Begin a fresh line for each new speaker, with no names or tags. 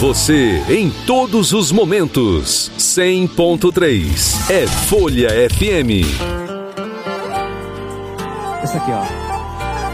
você em todos os momentos. 100.3 é Folha FM.
Essa aqui, ó.